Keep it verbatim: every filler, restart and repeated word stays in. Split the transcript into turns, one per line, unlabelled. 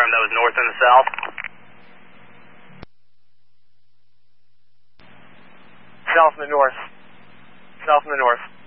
That was north and the south.
South and the north. South and the north.